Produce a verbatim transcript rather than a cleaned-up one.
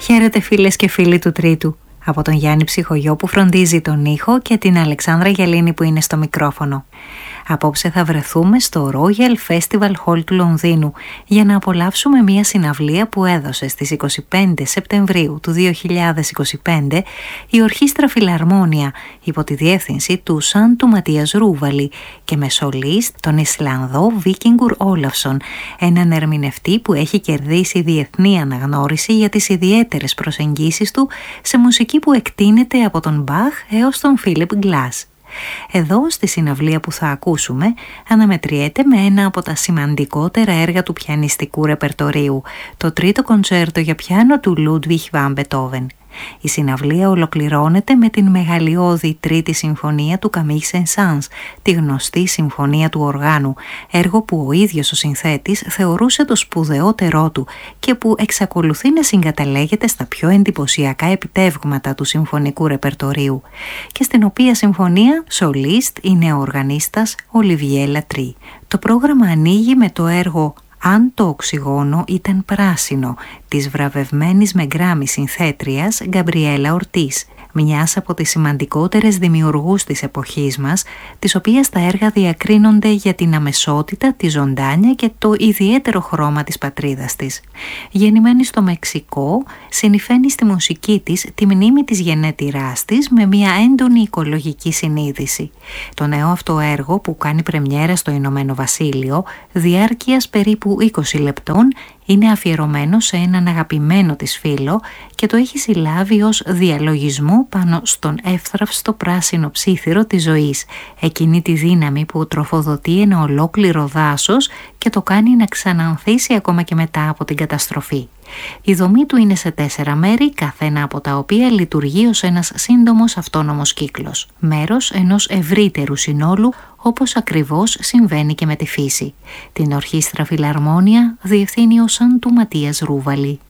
Χαίρετε φίλες και φίλοι του Τρίτου. Από τον Γιάννη Ψυχογειό που φροντίζει τον ήχο και την Αλεξάνδρα Γελίνη που είναι στο μικρόφωνο. Απόψε θα βρεθούμε στο Royal Festival Hall του Λονδίνου για να απολαύσουμε μια συναυλία που έδωσε στις είκοσι πέντε Σεπτεμβρίου του δύο χιλιάδες είκοσι πέντε η Ορχήστρα Φιλαρμόνια υπό τη διεύθυνση του Σαν του Ματίας Ρούβαλη και με σολίστ τον Ισλανδό Βίκινγκουρ Όλαφσον, έναν ερμηνευτή που έχει κερδίσει διεθνή αναγνώριση για τις ιδιαίτερες προσεγγίσεις του σε μουσική που εκτείνεται από τον Μπαχ έως τον Φίλιπ Γκλάς. Εδώ στη συναυλία που θα ακούσουμε αναμετριέται με ένα από τα σημαντικότερα έργα του πιανιστικού ρεπερτορίου, το τρίτο κοντσέρτο για πιάνο του Λούντβιχ βαν Μπετόβεν. Η συναυλία ολοκληρώνεται με την μεγαλειώδη τρίτη συμφωνία του Καμίλ Σεν-Σανς, τη γνωστή συμφωνία του οργάνου, έργο που ο ίδιος ο συνθέτης θεωρούσε το σπουδαιότερό του και που εξακολουθεί να συγκαταλέγεται στα πιο εντυπωσιακά επιτεύγματα του συμφωνικού ρεπερτορίου και στην οποία συμφωνία σολίστ είναι ο οργανίστας Ολιβιέ Λατρί. Το πρόγραμμα ανοίγει με το έργο «Αν το οξυγόνο ήταν πράσινο» της βραβευμένης με γκράμι συνθέτριας Γκαμπριέλα Ορτίς, μιας από τις σημαντικότερες δημιουργούς της εποχής μας, της οποίας τα έργα διακρίνονται για την αμεσότητα, τη ζωντάνια και το ιδιαίτερο χρώμα της πατρίδας της. Γεννημένη στο Μεξικό, συνυφαίνει στη μουσική της τη μνήμη της γενέτειράς της με μια έντονη οικολογική συνείδηση. Το νέο αυτό έργο που κάνει πρεμιέρα στο Ηνωμένο Βασίλειο, διάρκειας περίπου είκοσι λεπτών, είναι αφιερωμένο σε έναν αγαπημένο της φίλο και το έχει συλλάβει ως διαλογισμό πάνω στον εύθραυστο πράσινο ψίθυρο της ζωής, εκείνη τη δύναμη που τροφοδοτεί ένα ολόκληρο δάσος και το κάνει να ξανανθήσει ακόμα και μετά από την καταστροφή. Η δομή του είναι σε τέσσερα μέρη, καθένα από τα οποία λειτουργεί ως ένας σύντομος αυτόνομος κύκλος, μέρος ενός ευρύτερου συνόλου, όπως ακριβώς συμβαίνει και με τη φύση. Την Ορχήστρα Φιλαρμόνια διευθύνει ο Σαν του Ματίας Ρούβαλη.